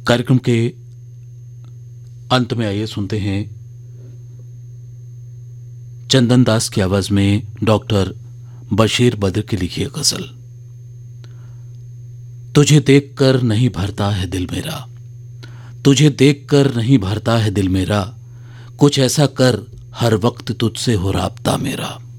कार्यक्रम के अंत में आइए सुनते हैं चंदन दास की आवाज में डॉक्टर बशीर बद्र की लिखी गजल। तुझे देखकर नहीं भरता है दिल मेरा, तुझे देखकर नहीं भरता है दिल मेरा, कुछ ऐसा कर हर वक्त तुझसे हो राब्ता मेरा।